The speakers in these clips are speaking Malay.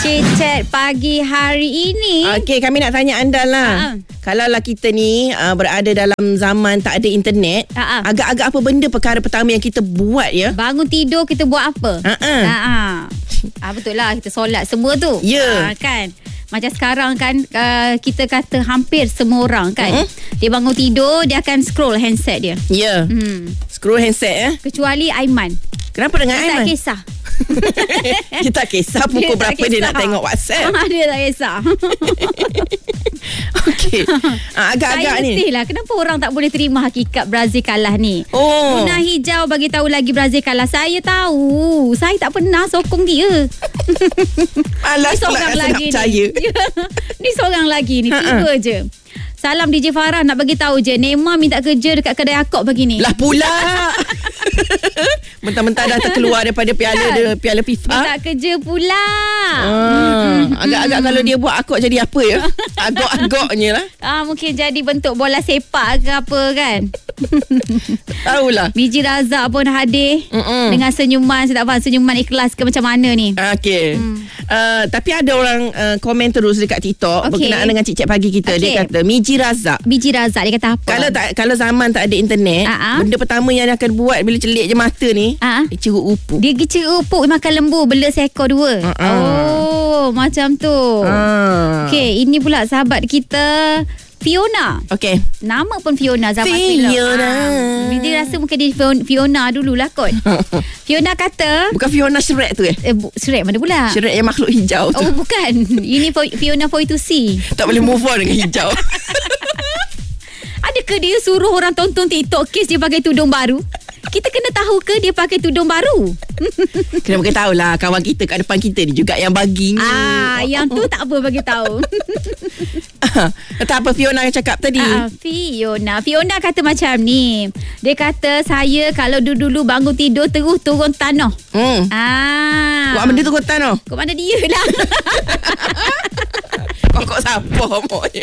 Chat pagi hari ini. Okey, kami nak tanya anda lah. Kalaulah kita ni berada dalam zaman tak ada internet, agak-agak apa benda perkara pertama yang kita buat ya? Bangun tidur kita buat apa? Betul lah, kita solat semua tu. Ya. Kan? Macam sekarang kan, kita kata hampir semua orang kan, dia bangun tidur, dia akan scroll handset dia. Ya. Scroll handset ya. Kecuali Aiman. Kenapa dengan Aiman? Dia tak kisah. Dia tak kisah pukul berapa dia nak tengok WhatsApp. Dia tak kisah. Okey. Agak-agak saya ni. Mestilah kenapa orang tak boleh terima hakikat Brazil kalah ni. Guna hijau bagi tahu lagi Brazil kalah. Saya tahu. Saya tak pernah sokong dia. Malas pula rasa nak percaya. Ni seorang lagi ni. Tiba je. Salam DJ Farah, nak bagi tahu je Neymar minta kerja dekat kedai akok pagi ni. Lah pula. Mentang-mentang dah terkeluar daripada piala FIFA. Minta kerja pula. Agak-agak kalau dia buat akok jadi apa ya? Agok-agoknya lah. Mungkin jadi bentuk bola sepak ke apa kan. Tahulah. Biji Razak pun hadir dengan senyuman. Saya tak faham senyuman ikhlas ke macam mana ni. Okey. Tapi ada orang komen terus dekat TikTok berkenaan dengan Cik Pagi kita. Dia kata Biji Razak dia kata apa? Kalau zaman tak ada internet, benda pertama yang dia akan buat bila celik je mata ni, dia ceruk upuk. Dia ceruk upuk makan lembu bela seekor dua. Macam tu. Okey, ini pula sahabat kita Fiona. Okey. Nama pun Fiona zaman Fiona. Dia rasa mungkin dia Fiona dululah kot. Fiona kata, bukan Fiona Shrek tu Shrek mana pula? Shrek yang makhluk hijau tu. Bukan. Ini Fiona for you to see. Tak boleh move on dengan hijau. Adakah dia suruh orang tonton TikTok kes dia pakai tudung baru? Kita kena tahu ke dia pakai tudung baru? Kena bagi tahu lah. Kawan kita kat depan kita ni juga yang bagi ni. Yang tu tak apa bagi tahu. Tak apa Fiona yang cakap tadi. Fiona kata macam ni. Dia kata saya kalau dulu bangun tidur terus turun tanah. Buat benda turun tanah? Kau mana dia lah. Kok siapa moknya?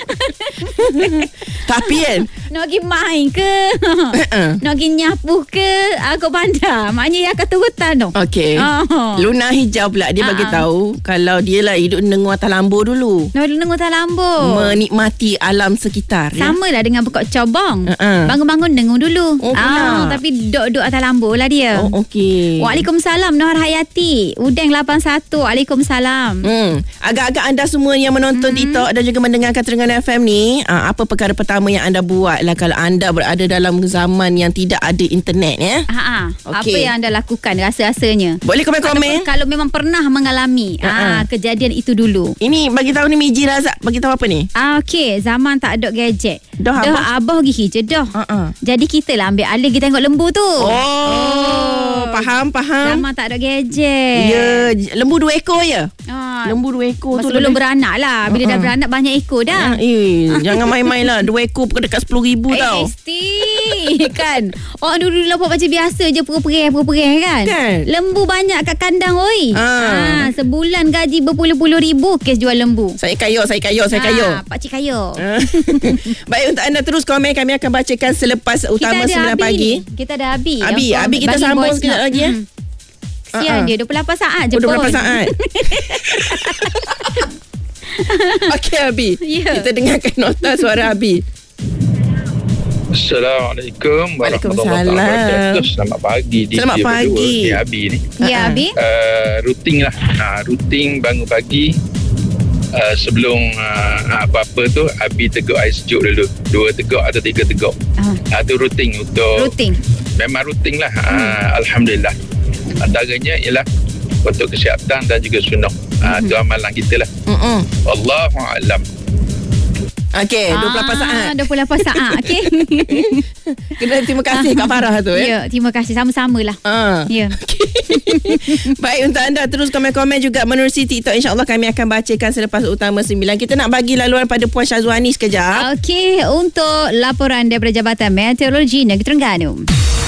Tapi kan nak pergi main ke? Nak pergi nyapu ke? Kau pandai. Maknanya dia akan turun tanah. Okey. Luna Hijau pula dia bagi tahu kalau dia lah hidup nengu atas lambu dulu. Nengu atas lambu. Menikmati alam sekitar. Sama lah dengan pokok cobong. Bangun-bangun nengu dulu. Tapi duduk atas lambu lah dia. Okey. Waalaikumsalam Nur Hayati. Udeng 81. Waalaikumsalam. Agak-agak anda semua yang menonton TikTok dan juga mendengarkan Terengganu FM ni, apa perkara pertama yang anda buat lah kalau anda berada dalam zaman yang tidak ada internet ya? Apa yang anda lakukan rasa-rasanya? Boleh komen-komen. Kalau memang pernah mengalami kejadian itu dulu. Ini bagi tahu ni Miji Razak bagi tahu apa ni? Okey, zaman tak ada gadget. Dah abah pergi hijau dah. Jadi kita lah ambil alih kita tengok lembu tu. Faham. Zaman tak ada gadget. Ya, lembu 2 ekor ya? Lembu 2 ekor tu sebelum beranak lah. Bila dah beranak banyak ekor dah. Jangan main-main lah. 2 ekor pun dekat 10,000 tau. Kan. Orang dulu lapor macam biasa je. Pura-pura kan. Lembu banyak kat kandang oi. Sebulan gaji berpuluh-puluh ribu kes jual lembu. Saya kayo. Pakcik kayo. Baik, untuk anda terus komen. Kami akan bacakan selepas utama 9 pagi. Kita ada Abi. Abi kita sambung sekejap lagi ya. Sian dia 28 saat je pun. 28 saat. Okey Abi, kita dengarkan nota suara Abi. Assalamualaikum warahmatullahi wabarakatuh. Selamat pagi. Selamat pagi. Ni Abi ni. Ya Abi. Rutin lah. Rutin bangun pagi. Sebelum apa-apa tu Abi teguk air sejuk dulu. 2 teguk atau 3 teguk. Itu rutin untuk. Memang rutin lah. Alhamdulillah. Antaranya ialah untuk kesihatan dan juga sunnah. Itu amalan kita lah. Wallahu'alam. Okey, 28 saat. 28 saat, okey. Kena terima kasih Kak Farah tu ya. Terima kasih, sama-samalah. Ya. Baik, untuk anda terus komen-komen juga menerusi TikTok. InsyaAllah kami akan bacakan selepas utama 9. Kita nak bagi laluan pada Puan Syazwani sekejap. Okey, untuk laporan daripada Jabatan Meteorologi Negeri Terengganu.